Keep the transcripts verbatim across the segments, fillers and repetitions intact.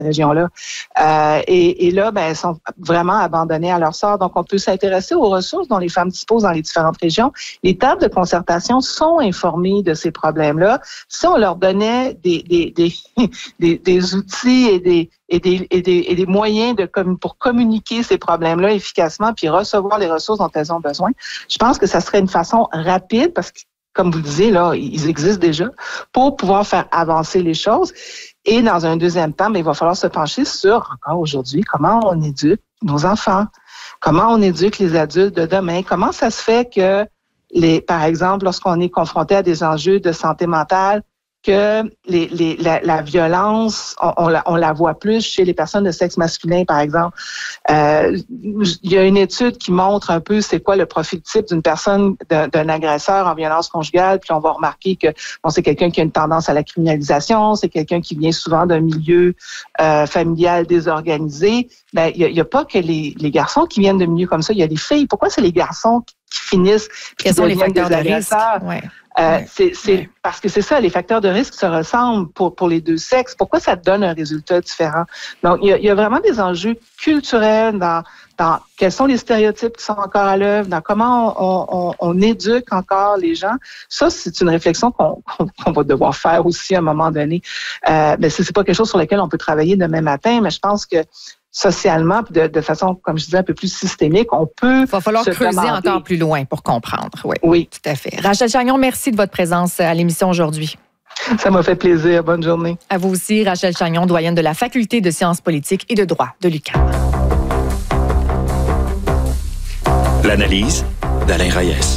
région-là. Euh, et, et là, ben, elles sont vraiment abandonnées à leur sort. Donc, on peut s'intéresser aux ressources dont les femmes disposent dans les différentes régions. Les tables de concertation sont informées de ces problèmes-là. Si on leur donnait des, des, des, des, des outils et des, et des, et des, et des moyens de, pour communiquer ces problèmes-là efficacement puis recevoir les ressources dont elles ont besoin, je pense que ça serait une façon rapide, parce que, comme vous le disiez, là, ils existent déjà, pour pouvoir faire avancer les choses. Et dans un deuxième temps, bien, il va falloir se pencher sur, encore aujourd'hui, comment on éduque nos enfants, comment on éduque les adultes de demain, comment ça se fait que, les, par exemple, lorsqu'on est confronté à des enjeux de santé mentale, que les, les, la, la violence, on, on, la, on la voit plus chez les personnes de sexe masculin, par exemple. Euh, il y a une étude qui montre un peu c'est quoi le profil type d'une personne, d'un, d'un agresseur en violence conjugale, puis on va remarquer que bon, c'est quelqu'un qui a une tendance à la criminalisation, c'est quelqu'un qui vient souvent d'un milieu euh, familial désorganisé. Ben, il y a, il y a pas que les, les garçons qui viennent de milieux comme ça, il y a les filles. Pourquoi c'est les garçons qui, qui finissent, Quels sont les facteurs de risque? Ouais. Euh, ouais. c'est, c'est ouais. Parce que c'est ça, les facteurs de risque se ressemblent pour, pour les deux sexes. Pourquoi ça donne un résultat différent? Donc, il y a, il y a vraiment des enjeux culturels dans, dans quels sont les stéréotypes qui sont encore à l'œuvre, dans comment on, on, on éduque encore les gens. Ça, c'est une réflexion qu'on, qu'on, qu'on va devoir faire aussi à un moment donné. Euh, mais c'est, c'est pas quelque chose sur lequel on peut travailler demain matin, mais je pense que socialement, de, de façon, comme je disais, un peu plus systémique, on peut. Il va falloir se creuser demander. encore plus loin pour comprendre. Oui, oui, tout à fait. Rachel Chagnon, merci de votre présence à l'émission aujourd'hui. Ça m'a fait plaisir. Bonne journée. À vous aussi, Rachel Chagnon, doyenne de la Faculté de sciences politiques et de droit de l'U Q A M. L'analyse d'Alain Reyes.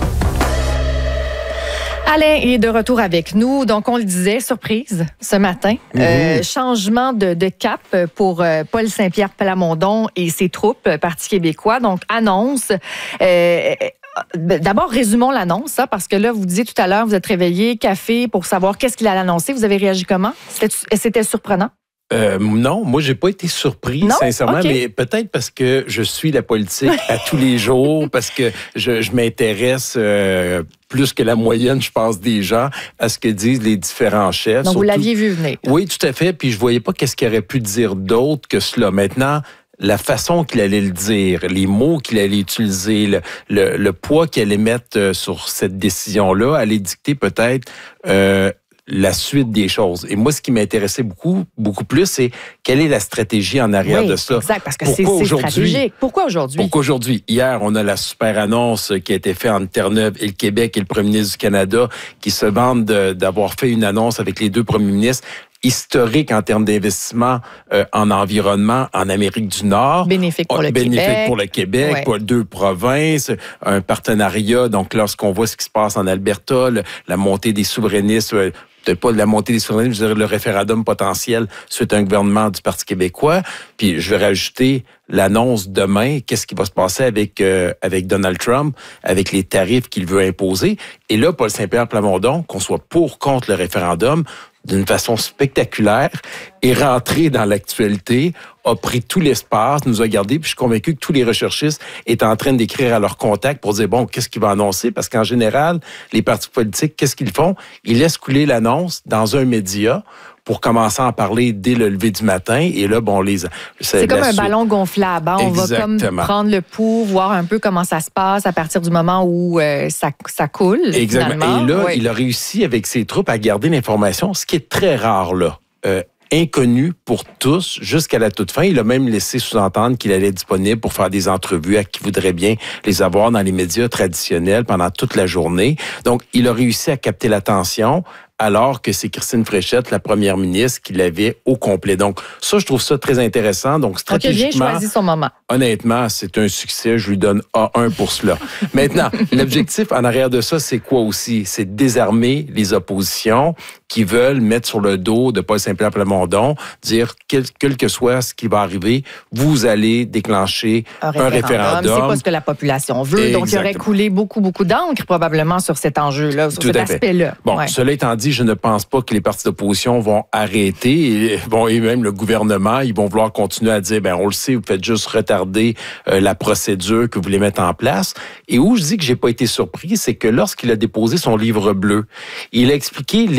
Alain est de retour avec nous. Donc, on le disait, surprise ce matin. Mm-hmm. Euh, changement de, de cap pour euh, Paul Saint-Pierre Plamondon et ses troupes, Parti québécois. Donc, annonce. Euh, D'abord, résumons l'annonce, hein, parce que là, vous disiez tout à l'heure, vous êtes réveillé, café, pour savoir qu'est-ce qu'il allait annoncer. Vous avez réagi comment? C'était, c'était surprenant? Euh, non, moi, j'ai pas été surpris, non? sincèrement, okay. mais peut-être parce que je suis la politique à tous les jours, parce que je, je m'intéresse euh, plus que la moyenne, je pense, des gens à ce que disent les différents chefs. Donc, surtout, vous l'aviez vu venir. Oui, tout à fait, puis je voyais pas qu'est-ce qu'il aurait pu dire d'autre que cela. Maintenant, la façon qu'il allait le dire, les mots qu'il allait utiliser, le, le, le poids qu'il allait mettre sur cette décision-là, allait dicter peut-être euh, la suite des choses. Et moi, ce qui m'intéressait beaucoup, beaucoup plus, c'est quelle est la stratégie en arrière oui, de ça. Exact, parce que Pourquoi c'est, c'est stratégique. Pourquoi aujourd'hui? Pourquoi aujourd'hui? Hier, on a la super annonce qui a été faite entre Terre-Neuve et le Québec et le premier ministre du Canada qui se vantent de, d'avoir fait une annonce avec les deux premiers ministres historique en termes d'investissement euh, en environnement en Amérique du Nord. Bénéfique pour le Bénéfique Québec. pour le Québec, ouais. pour deux provinces, un partenariat. Donc, lorsqu'on voit ce qui se passe en Alberta, le, la montée des souverainistes, euh, peut-être pas de la montée des souverainistes, je dirais le référendum potentiel suite à un gouvernement du Parti québécois. Puis, je vais rajouter l'annonce demain, qu'est-ce qui va se passer avec euh, avec Donald Trump, avec les tarifs qu'il veut imposer. Et là, Paul Saint-Pierre Plamondon, qu'on soit pour ou contre le référendum, d'une façon spectaculaire, est rentré dans l'actualité, a pris tout l'espace, nous a gardé, puis je suis convaincu que tous les recherchistes étaient en train d'écrire à leurs contacts pour dire, bon, qu'est-ce qu'il va annoncer? Parce qu'en général, les partis politiques, qu'est-ce qu'ils font? Ils laissent couler l'annonce dans un média pour commencer à en parler dès le lever du matin. Et là, bon, les... C'est comme un suite. Ballon gonflable. Hein? On Exactement. va comme prendre le pouls, voir un peu comment ça se passe à partir du moment où euh, ça, ça coule. Exactement. Finalement. Et là, oui. il a réussi avec ses troupes à garder l'information, ce qui est très rare, là. Euh, inconnu pour tous jusqu'à la toute fin. Il a même laissé sous-entendre qu'il allait être disponible pour faire des entrevues à qui voudrait bien les avoir dans les médias traditionnels pendant toute la journée. Donc, il a réussi à capter l'attention alors que c'est Christine Fréchette, la première ministre, qui l'avait au complet. Donc, ça, je trouve ça très intéressant. Donc, stratégiquement, Donc, il a bien choisi son moment. Honnêtement, c'est un succès. Je lui donne A un pour cela. Maintenant, l'objectif en arrière de ça, c'est quoi aussi? C'est de désarmer les oppositions qui veulent mettre sur le dos de Paul Saint-Pierre Plamondon, dire quel, quel que soit ce qui va arriver, vous allez déclencher un référendum. Un référendum. C'est pas ce que la population veut. Exactement. Donc, il y aurait coulé beaucoup, beaucoup d'encre probablement sur cet enjeu-là, sur Tout cet aspect-là. Bon, ouais. Cela étant dit, je ne pense pas que les partis d'opposition vont arrêter et, bon, et même le gouvernement, ils vont vouloir continuer à dire, ben on le sait, vous faites juste retarder euh, la procédure que vous voulez mettre en place. Et où je dis que j'ai pas été surpris, c'est que lorsqu'il a déposé son livre bleu, il a expliqué l'échéance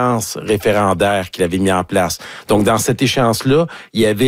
échéance référendaire qu'il avait mis en place. Donc, dans cette échéance-là, il y avait